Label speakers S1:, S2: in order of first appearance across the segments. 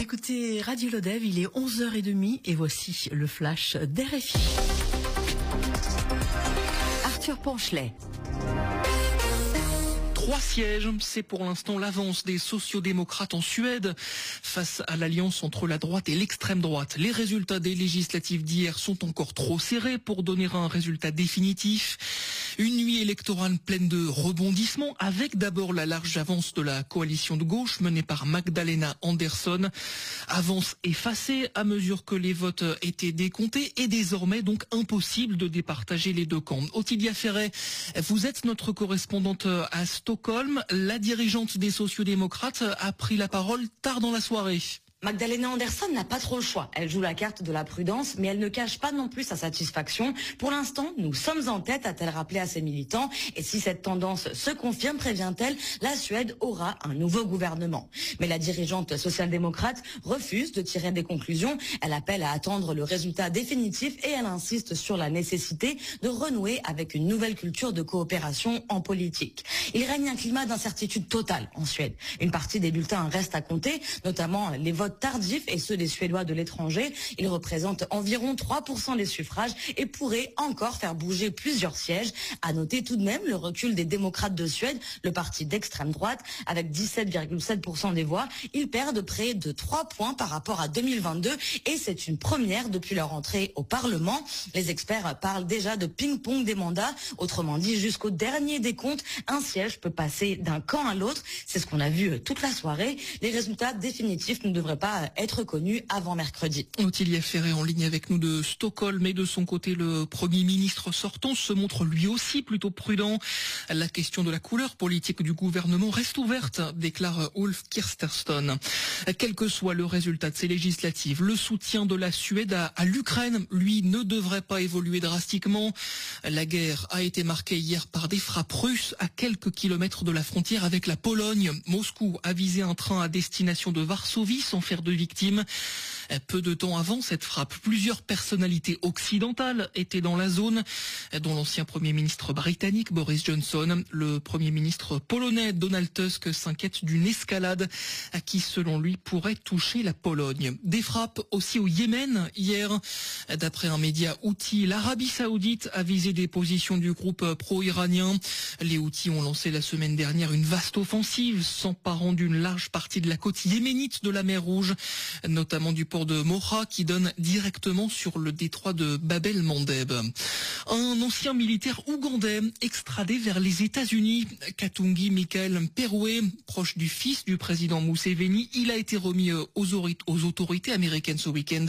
S1: écoutez Radio Lodève, il est 11h30 et voici le flash d'RFI.
S2: Arthur Ponchelet.
S3: 3 sièges, c'est pour l'instant l'avance des sociodémocrates en Suède face à l'alliance entre la droite et l'extrême droite. Les résultats des législatives d'hier sont encore trop serrés pour donner un résultat définitif. Une nuit électorale pleine de rebondissements avec d'abord la large avance de la coalition de gauche menée par Magdalena Andersson. Avance effacée à mesure que les votes étaient décomptés et désormais donc impossible de départager les deux camps. Ottilia Ferret, vous êtes notre correspondante à Stockholm. La dirigeante des sociodémocrates a pris la parole tard dans la soirée.
S4: Magdalena Andersson n'a pas trop le choix. Elle joue la carte de la prudence, mais elle ne cache pas non plus sa satisfaction. Pour l'instant, nous sommes en tête, a-t-elle rappelé à ses militants. Et si cette tendance se confirme, prévient-elle, la Suède aura un nouveau gouvernement. Mais la dirigeante social-démocrate refuse de tirer des conclusions. Elle appelle à attendre le résultat définitif et elle insiste sur la nécessité de renouer avec une nouvelle culture de coopération en politique. Il règne un climat d'incertitude totale en Suède. Une partie des bulletins reste à compter, notamment les votes tardifs et ceux des Suédois de l'étranger. Ils représentent environ 3% des suffrages et pourraient encore faire bouger plusieurs sièges. À noter tout de même le recul des démocrates de Suède, le parti d'extrême droite, avec 17,7% des voix. Ils perdent près de 3 points par rapport à 2022 et c'est une première depuis leur entrée au Parlement. Les experts parlent déjà de ping-pong des mandats. Autrement dit, jusqu'au dernier décompte, un siège peut passer d'un camp à l'autre. C'est ce qu'on a vu toute la soirée. Les résultats définitifs ne devraient pas être connu avant mercredi.
S3: Ottilia Ferret en ligne avec nous de Stockholm, et de son côté le Premier ministre sortant se montre lui aussi plutôt prudent. La question de la couleur politique du gouvernement reste ouverte, déclare Ulf Kristersson. Quel que soit le résultat de ces législatives, le soutien de la Suède à l'Ukraine, lui, ne devrait pas évoluer drastiquement. La guerre a été marquée hier par des frappes russes à quelques kilomètres de la frontière avec la Pologne. Moscou a visé un train à destination de Varsovie sans faire de victimes. Peu de temps avant cette frappe, plusieurs personnalités occidentales étaient dans la zone, dont l'ancien Premier ministre britannique Boris Johnson. Le Premier ministre polonais Donald Tusk s'inquiète d'une escalade qui, selon lui, pourrait toucher la Pologne. Des frappes aussi au Yémen hier. D'après un média houthi, l'Arabie Saoudite a visé des positions du groupe pro-iranien. Les Houthis ont lancé la semaine dernière une vaste offensive s'emparant d'une large partie de la côte yéménite de la mer Rouge, notamment du port de Moha qui donne directement sur le détroit de Bab el-Mandeb. Un ancien militaire ougandais extradé vers les États-Unis, Katungi Michael Mperwe, proche du fils du président Museveni, il a été remis aux autorités américaines ce week-end.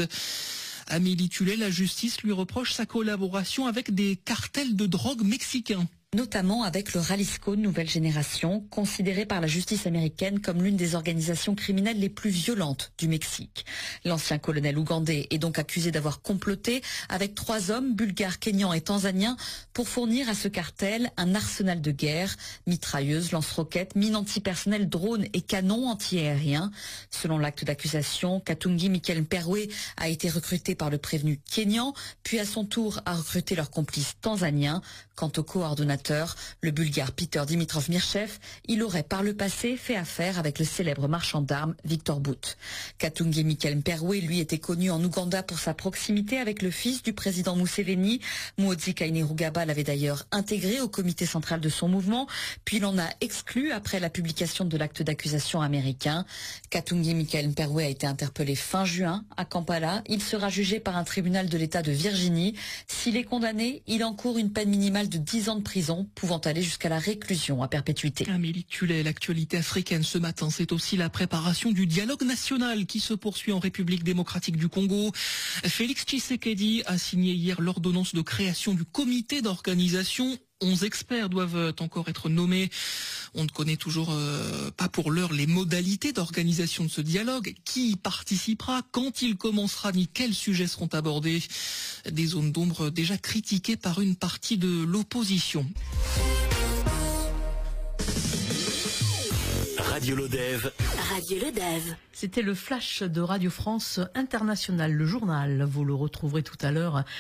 S3: Amélie Tullet, la justice lui reproche sa collaboration avec des cartels de drogue mexicains.
S2: Notamment avec le Jalisco Nouvelle Génération, considéré par la justice américaine comme l'une des organisations criminelles les plus violentes du Mexique. L'ancien colonel ougandais est donc accusé d'avoir comploté avec 3 hommes, bulgares, kenyans et tanzaniens, pour fournir à ce cartel un arsenal de guerre, mitrailleuses, lance-roquettes, mines antipersonnelles, drones et canons antiaériens. Selon l'acte d'accusation, Katungi Michael Mperwe a été recruté par le prévenu kenyan, puis à son tour a recruté leur complice tanzanien. Quant au coordonnateur, le bulgare Peter Dimitrov Mirchev, il aurait par le passé fait affaire avec le célèbre marchand d'armes Victor Bout. Katungi Michael Mperwe, lui, était connu en Ouganda pour sa proximité avec le fils du président Museveni. Muhoozi Kainerugaba l'avait d'ailleurs intégré au comité central de son mouvement, puis l'en a exclu après la publication de l'acte d'accusation américain. Katungi Michael Mperwe a été interpellé fin juin à Kampala. Il sera jugé par un tribunal de l'État de Virginie. S'il est condamné, il encourt une peine minimale de 10 ans de prison, pouvant aller jusqu'à la réclusion à perpétuité.
S3: Amélie Tullet, l'actualité africaine ce matin, c'est aussi la préparation du dialogue national qui se poursuit en République démocratique du Congo. Félix Tshisekedi a signé hier l'ordonnance de création du comité d'organisation. 11 experts doivent encore être nommés. On ne connaît toujours pas pour l'heure les modalités d'organisation de ce dialogue. Qui y participera, quand il commencera, ni quels sujets seront abordés. Des zones d'ombre déjà critiquées par une partie de l'opposition.
S5: Radio Lodève.
S2: Radio Lodève.
S1: C'était le flash de Radio France Internationale, le journal. Vous le retrouverez tout à l'heure